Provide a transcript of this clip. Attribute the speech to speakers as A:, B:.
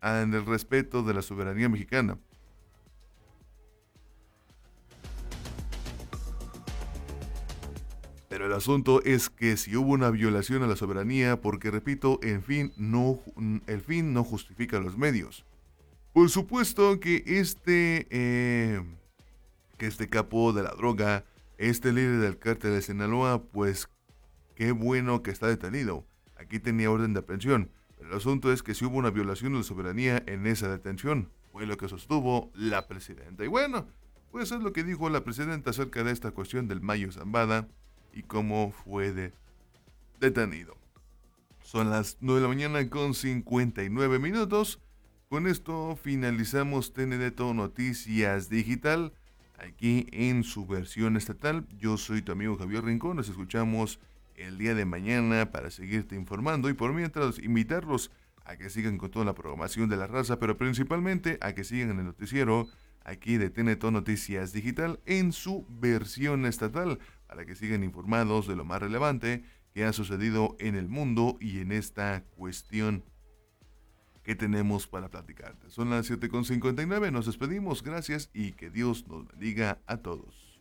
A: en el respeto de la soberanía mexicana. Pero el asunto es que si hubo una violación a la soberanía, porque repito, el fin no justifica los medios. Por supuesto que este capo de la droga, este líder del cártel de Sinaloa, pues qué bueno que está detenido. Aquí tenía orden de aprehensión. Pero el asunto es que si hubo una violación de la soberanía en esa detención, fue lo que sostuvo la presidenta. Y bueno, pues es lo que dijo la presidenta acerca de esta cuestión del Mayo Zambada y cómo fue detenido. Son las 9 de la mañana con 59 minutos. Con esto finalizamos TND Todo Noticias Digital, aquí en su versión estatal. Yo soy tu amigo Javier Rincón, nos escuchamos el día de mañana para seguirte informando y por mientras invitarlos a que sigan con toda la programación de la raza, pero principalmente a que sigan en el noticiero aquí de TND Todo Noticias Digital en su versión estatal, para que sigan informados de lo más relevante que ha sucedido en el mundo y en esta cuestión que tenemos para platicarte. Son las 7:59, nos despedimos, gracias y que Dios nos bendiga a todos.